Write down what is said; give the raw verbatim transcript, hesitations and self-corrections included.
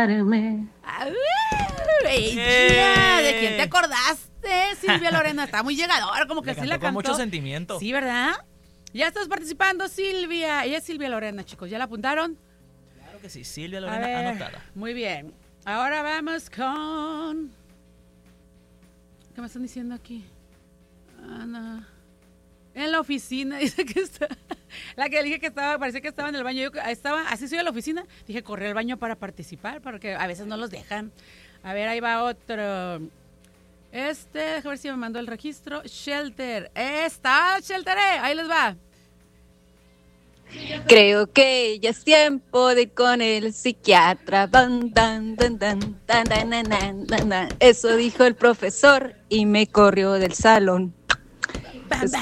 Ah, uh, ella, ¿de quién te acordaste? Silvia Lorena, está muy llegadora, como que Le sí la cantó con cantó. mucho sentimiento. Sí, ¿verdad? Ya estás participando, Silvia. Ella es Silvia Lorena, chicos. ¿Ya la apuntaron? Claro que sí, Silvia A Lorena ver, anotada. muy bien. Ahora vamos con... ¿Qué me están diciendo aquí? Ana. En la oficina, dice que está... La que dije que estaba, parece que estaba en el baño. Yo estaba, así soy a la oficina. Dije, corrí al baño para participar, porque a veces no los dejan. A ver, ahí va otro. Este, déjame ver si me mandó el registro. Shelter. Está, Shelter, eh, ahí les va. Creo que ya es tiempo de ir con el psiquiatra. Tan, tan, tan, tan, tan, tan, tan, tan, tan, tan. Eso dijo el profesor y me corrió del salón. Bam, bam.